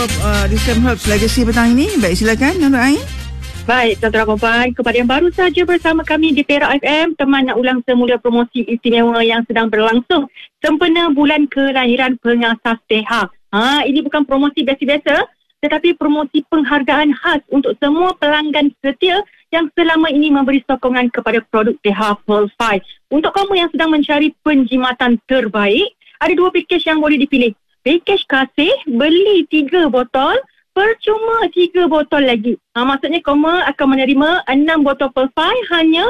Risam Herbs Legacy petang ini. Baik, silakan Nur Ain. Baik, tuan-tuan dan puan, kepada yang baru saja bersama kami di Perak FM, teman nak ulang semula promosi istimewa yang sedang berlangsung sempena bulan kelahiran pengasas TH. Ini bukan promosi biasa-biasa, tetapi promosi penghargaan khas untuk semua pelanggan setia yang selama ini memberi sokongan kepada produk TH Pearl 5. Untuk kamu yang sedang mencari penjimatan terbaik, ada 2 pakej yang boleh dipilih. Pakej kasih, beli 3 botol, percuma 3 botol lagi. Maksudnya kamu akan menerima 6 botol Pearl 5 hanya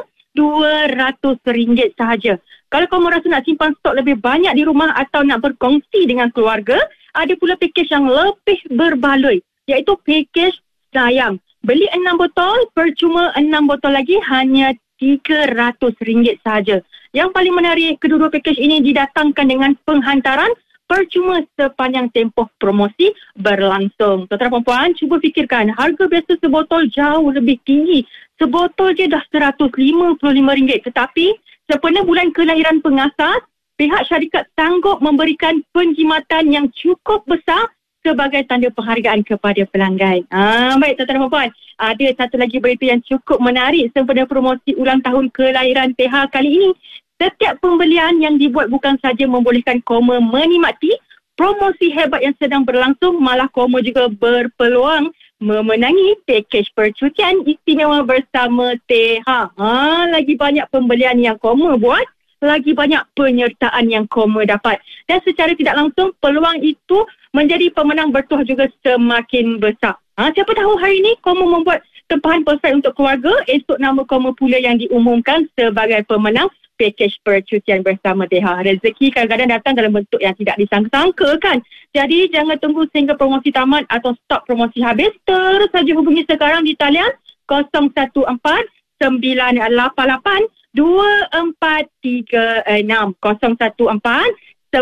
RM200 sahaja. Kalau kamu rasa nak simpan stok lebih banyak di rumah atau nak berkongsi dengan keluarga, ada pula pakej yang lebih berbaloi, iaitu pakej sayang. Beli 6 botol, percuma 6 botol lagi hanya RM300 sahaja. Yang paling menarik, kedua-dua pakej ini didatangkan dengan penghantaran percuma sepanjang tempoh promosi berlangsung. Tuan-tuan dan puan, cuba fikirkan, harga biasa sebotol jauh lebih tinggi. Sebotol je dah RM155. Tetapi sempena bulan kelahiran pengasas, pihak syarikat sanggup memberikan penjimatan yang cukup besar sebagai tanda penghargaan kepada pelanggan. Baik, tuan-tuan dan puan, ada satu lagi berita yang cukup menarik sempena promosi ulang tahun kelahiran TH kali ini. Setiap pembelian yang dibuat bukan saja membolehkan Koma menikmati promosi hebat yang sedang berlangsung, malah Koma juga berpeluang memenangi pakej percutian istimewa bersama TH. Lagi banyak pembelian yang Koma buat, lagi banyak penyertaan yang Koma dapat. Dan secara tidak langsung, peluang itu menjadi pemenang bertuah juga semakin besar. Siapa tahu hari ini Koma membuat tempahan perfect untuk keluarga, esok nama Koma pula yang diumumkan sebagai pemenang pakej percutian bersama TH. Rezeki kadang-kadang datang dalam bentuk yang tidak disangka-sangka kan. Jadi jangan tunggu sehingga promosi tamat atau stok promosi habis. Terus saja hubungi sekarang di talian 014 988 2436 014 988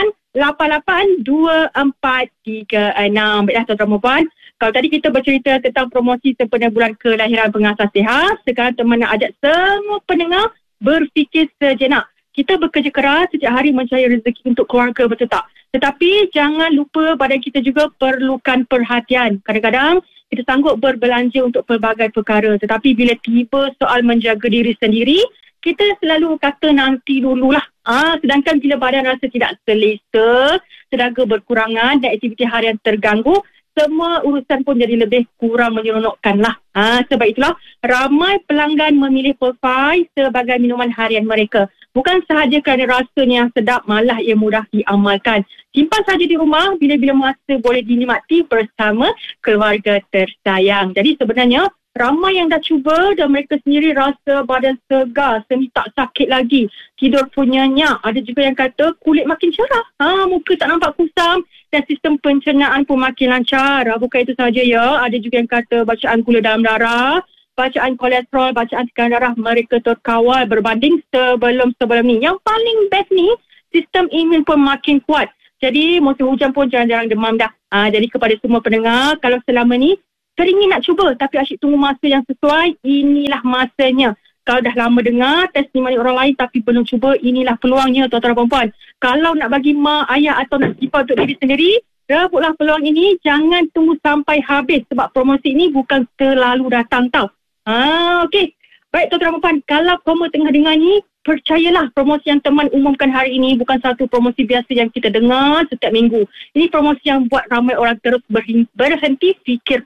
2436. Baiklah tuan-tuan dan puan, kalau tadi kita bercerita tentang promosi sempena bulan kelahiran pengasas TH, sekarang teman nak ajak semua pendengar berfikir sejenak. Kita bekerja keras setiap hari mencari rezeki untuk keluarga, betul tak? Tetapi jangan lupa badan kita juga perlukan perhatian. Kadang-kadang kita sanggup berbelanja untuk pelbagai perkara, tetapi bila tiba soal menjaga diri sendiri, kita selalu kata nanti dululah. Sedangkan bila badan rasa tidak selesa, tenaga berkurangan dan aktiviti harian terganggu, semua urusan pun jadi lebih kurang menyeronokkan lah. Sebab itulah ramai pelanggan memilih Pearl 5 sebagai minuman harian mereka. Bukan sahaja kerana rasanya yang sedap, malah ia mudah diamalkan. Simpan saja di rumah, bila-bila masa boleh dinikmati bersama keluarga tersayang. Jadi sebenarnya ramai yang dah cuba dan mereka sendiri rasa badan segar, semi tak sakit lagi, tidur pun nyenyak. Ada juga yang kata kulit makin cerah, muka tak nampak kusam dan sistem pencernaan pun makin lancar. Bukan itu saja ya, ada juga yang kata bacaan gula dalam darah, bacaan kolesterol, bacaan tekanan darah mereka terkawal berbanding sebelum-sebelum ni. Yang paling best ni, sistem imun pun makin kuat. Jadi musim hujan pun jarang-jarang demam dah. Jadi kepada semua pendengar, kalau selama ni teringin nak cuba tapi asyik tunggu masa yang sesuai, inilah masanya. Kalau dah lama dengar testimoni orang lain tapi belum cuba, inilah peluangnya tuan-tuan dan puan. Kalau nak bagi mak, ayah atau nak simpan untuk diri sendiri, rebutlah peluang ini. Jangan tunggu sampai habis sebab promosi ini bukan terlalu datang tau. Okey. Baik tuan-tuan dan puan, kalau kamu tengah dengar ni, percayalah promosi yang teman umumkan hari ini bukan satu promosi biasa yang kita dengar setiap minggu. Ini promosi yang buat ramai orang terus berhenti fikir